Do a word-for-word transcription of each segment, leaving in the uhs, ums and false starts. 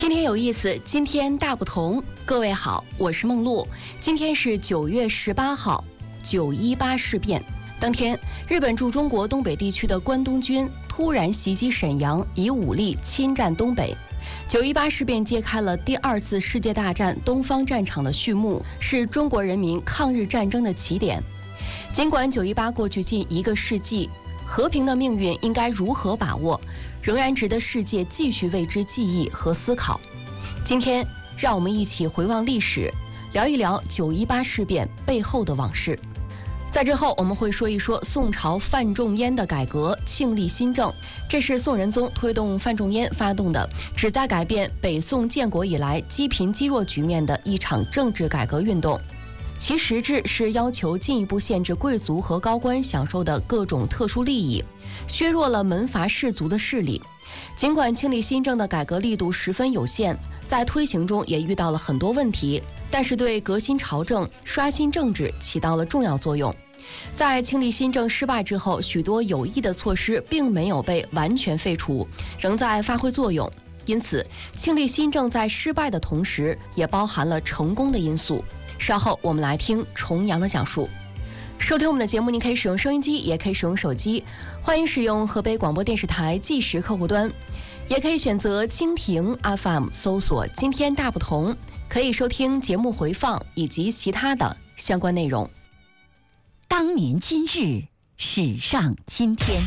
天天有意思，今天大不同。各位好，我是梦露。今天是九月十八号，九一八事变当天，日本驻中国东北地区的关东军突然袭击沈阳，以武力侵占东北。九一八事变揭开了第二次世界大战东方战场的序幕，是中国人民抗日战争的起点。尽管九一八过去近一个世纪，和平的命运应该如何把握，仍然值得世界继续为之记忆和思考。今天，让我们一起回望历史，聊一聊九一八事变背后的往事。在之后，我们会说一说宋朝范仲淹的改革庆历新政，这是宋仁宗推动范仲淹发动的，旨在改变北宋建国以来积贫积弱局面的一场政治改革运动。其实质是要求进一步限制贵族和高官享受的各种特殊利益，削弱了门阀士族的势力。尽管庆历新政的改革力度十分有限，在推行中也遇到了很多问题，但是对革新朝政、刷新政治起到了重要作用。在庆历新政失败之后，许多有益的措施并没有被完全废除，仍在发挥作用。因此，庆历新政在失败的同时，也包含了成功的因素。稍后我们来听重阳的讲述。收听我们的节目，您可以使用收音机，也可以使用手机，欢迎使用河北广播电视台计时客户端，也可以选择蜻蜓 F M 搜索今天大不同，可以收听节目回放以及其他的相关内容。 当年今日，史上今天。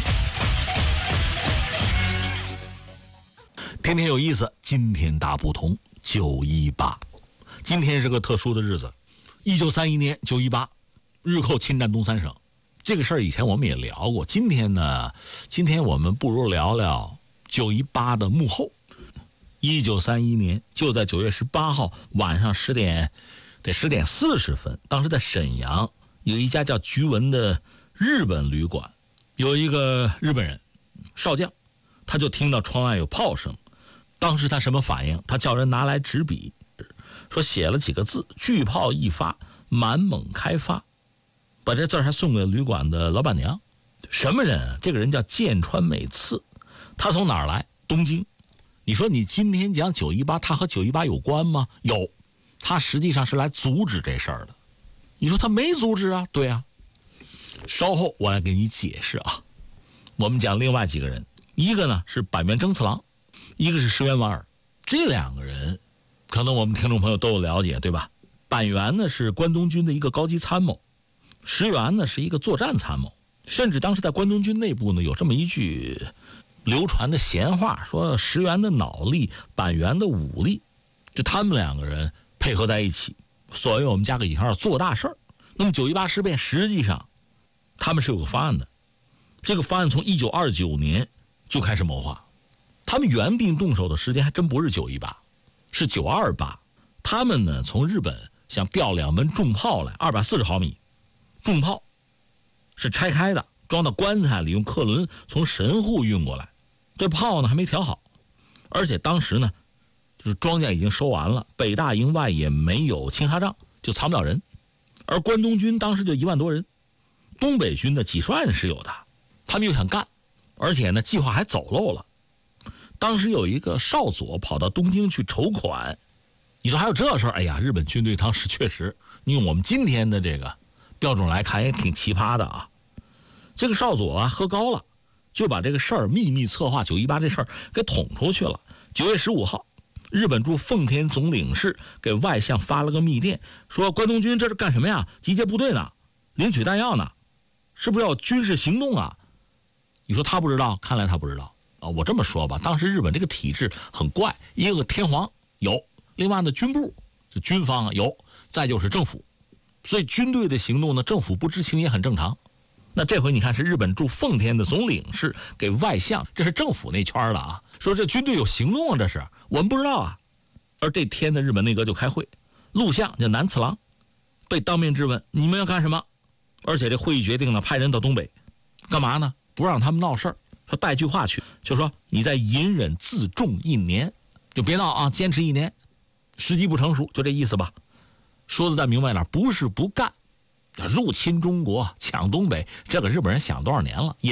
天天有意思，今天大不同。九一八，今天是个特殊的日子。一九三一年九一八，日寇侵占东三省。这个事儿以前我们也聊过。今天呢，今天我们不如聊聊九一八的幕后。一九三一年，就在九月十八号晚上十点，得十点四十分，当时在沈阳有一家叫菊文的日本旅馆，有一个日本人少将，他就听到窗外有炮声。当时他什么反应？他叫人拿来纸笔，说写了几个字：巨炮一发，满蒙开发。把这字还送给旅馆的老板娘。什么人啊？这个人叫剑川美次，他从哪儿来？东京。你说你今天讲九一八，他和九一八有关吗？有，他实际上是来阻止这事儿的。你说他没阻止啊？对啊。稍后我来给你解释啊。我们讲另外几个人，一个呢是板垣征次郎，一个是石原莞尔。这两个人可能我们听众朋友都有了解，对吧？板垣呢是关东军的一个高级参谋，石原呢是一个作战参谋。甚至当时在关东军内部呢有这么一句流传的闲话，说石原的脑力，板垣的武力，就他们两个人配合在一起，所谓我们加个引号做大事儿。那么九一八事变实际上他们是有个方案的，这个方案从一九二九年就开始谋划。他们原定动手的时间还真不是九一八，是九二八。他们呢从日本想调两门重炮来，二百四十毫米重炮，是拆开的，装到棺材里，用客轮从神户运过来。这炮呢还没调好，而且当时呢就是庄稼已经收完了，北大营外也没有青纱帐，就藏不了人。而关东军当时就一万多人，东北军的几十万人是有的，他们又想干，而且呢计划还走漏了。当时有一个少佐跑到东京去筹款，你说还有这事儿？哎呀，日本军队当时确实用我们今天的这个标准来看也挺奇葩的啊。这个少佐啊喝高了，就把这个事儿秘密策划九一八这事儿给捅出去了。九月十五号，日本驻奉天总领事给外相发了个密电，说关东军这是干什么呀？集结部队呢，领取弹药呢，是不是要军事行动啊？你说他不知道？看来他不知道啊。我这么说吧，当时日本这个体制很怪，一个天皇有，另外呢军部就军方有，再就是政府，所以军队的行动呢，政府不知情也很正常。那这回你看是日本驻奉天的总领事给外相，这是政府那圈了啊，说这军队有行动啊，这是我们不知道啊。而这天的日本内阁就开会，陆相叫南次郎被当面质问，你们要干什么？而且这会议决定呢，派人到东北干嘛呢？不让他们闹事儿，说带句话去，就说你再隐忍自重一年，就别闹啊，坚持一年，时机不成熟，就这意思吧。说的再明白点，不是不干，入侵中国抢东北，这个日本人想多少年了，也